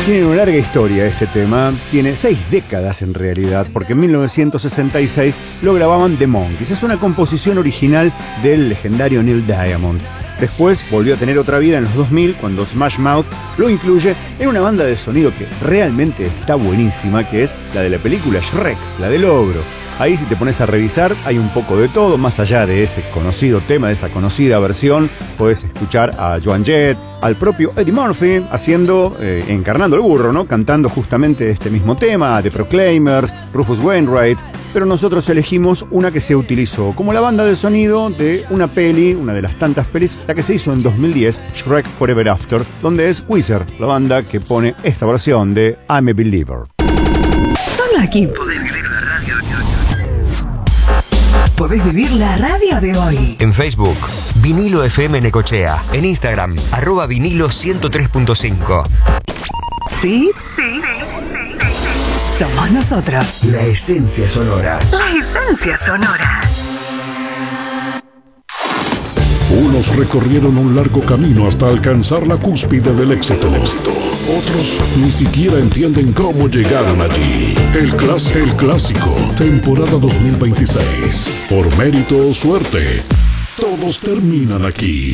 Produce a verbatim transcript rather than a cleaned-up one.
Tiene una larga historia este tema, tiene seis décadas en realidad, porque en mil novecientos sesenta y seis lo grababan The Monkees. Es una composición original del legendario Neil Diamond. Después volvió a tener otra vida en los dos mil, cuando Smash Mouth lo incluye en una banda de sonido que realmente está buenísima, que es la de la película Shrek, la del ogro. Ahí, si te pones a revisar, hay un poco de todo, más allá de ese conocido tema, de esa conocida versión. Podés escuchar a Joan Jett, al propio Eddie Murphy, haciendo, eh, encarnando el burro, ¿no? Cantando justamente este mismo tema, The Proclaimers, Rufus Wainwright. Pero nosotros elegimos una que se utilizó como la banda de sonido de una peli, una de las tantas pelis, la que se hizo en dos mil diez, Shrek Forever After, donde es Weezer, la banda que pone esta versión de I'm a Believer. Solo aquí podés vivir la radio de hoy. Podés vivir la radio de hoy. En Facebook, Vinilo F M Necochea. En Instagram, arroba vinilo ciento tres punto cinco. ¿Sí? Sí, sí, sí, sí. Somos nosotros. La esencia sonora. La esencia sonora. Unos recorrieron un largo camino hasta alcanzar la cúspide del éxito. Otros ni siquiera entienden cómo llegaron allí. El, clas- el clásico, temporada dos mil veintiséis. Por mérito o suerte, todos terminan aquí.